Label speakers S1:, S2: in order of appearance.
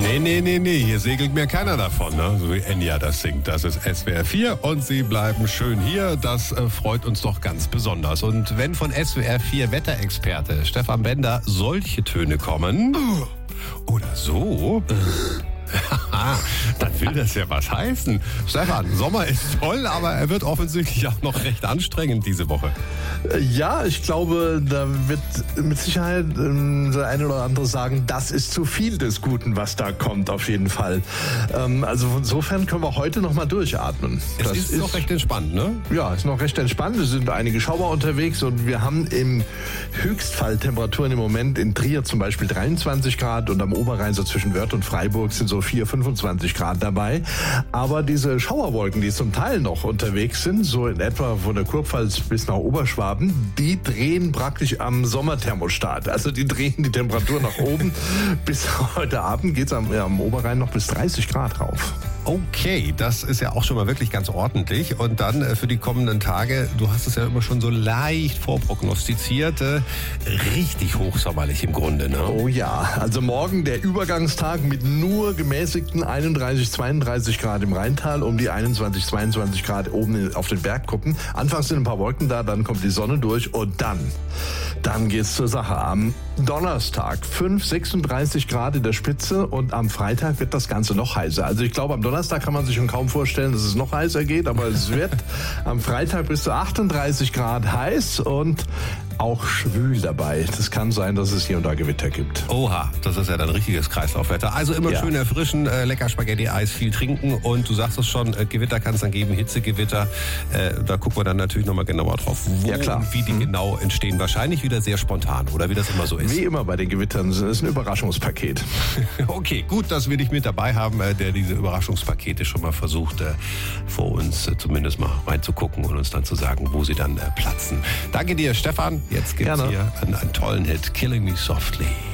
S1: Nee, hier segelt mir keiner davon, ne? So wie Enya das singt. Das ist SWR 4 und Sie bleiben schön hier. Das freut uns doch ganz besonders. Und wenn von SWR 4 Wetterexperte Stefan Bender solche Töne kommen oder so, dann will das ja was heißen. Stefan, Sommer ist toll, aber er wird offensichtlich auch noch recht anstrengend diese Woche.
S2: Ja, ich glaube, da wird mit Sicherheit der eine oder andere sagen, das ist zu viel des Guten, was da kommt, auf jeden Fall. Also insofern können wir heute noch mal durchatmen.
S1: Es ist noch recht entspannt, ne?
S2: Ja, ist noch recht entspannt. Es sind einige Schauer unterwegs und wir haben im Höchstfalltemperaturen im Moment in Trier zum Beispiel 23 Grad und am Oberrhein so zwischen Wörth und Freiburg sind so 25 Grad dabei. Aber diese Schauerwolken, die zum Teil noch unterwegs sind, so in etwa von der Kurpfalz bis nach Oberschwaben, die drehen praktisch am Sommerthermostat. Also die drehen die Temperatur nach oben. Bis heute Abend geht es am Oberrhein noch bis 30 Grad rauf.
S1: Okay, das ist ja auch schon mal wirklich ganz ordentlich. Und dann für die kommenden Tage, du hast es ja immer schon so leicht vorprognostiziert, richtig hochsommerlich im Grunde, ne?
S2: Oh ja, also morgen der Übergangstag mit nur gemäßigten 31, 32 Grad im Rheintal, um die 21, 22 Grad oben auf den Bergkuppen. Anfangs sind ein paar Wolken da, dann kommt die Sonne durch und dann geht's zur Sache. Am Donnerstag 36 Grad in der Spitze und am Freitag wird das Ganze noch heißer. Also ich glaube, am Donnerstag kann man sich schon kaum vorstellen, dass es noch heißer geht, aber es wird am Freitag bis zu 38 Grad heiß und auch schwül dabei. Das kann sein, dass es hier und da Gewitter gibt.
S1: Oha, das ist ja dann richtiges Kreislaufwetter. Also immer schön erfrischen, lecker Spaghetti-Eis, viel trinken und du sagst es schon, Gewitter kann es dann geben, Hitzegewitter. Da gucken wir dann natürlich nochmal genauer drauf, wo und wie die genau entstehen. Wahrscheinlich wieder sehr spontan, oder wie das immer so ist.
S2: Wie immer bei den Gewittern, das ist ein Überraschungspaket.
S1: Okay, gut, dass wir dich mit dabei haben, der diese Überraschungspakete schon mal versucht, vor uns zumindest mal reinzugucken und uns dann zu sagen, wo sie dann platzen. Danke dir, Stefan. Jetzt gibt's hier einen tollen Hit, Killing Me Softly.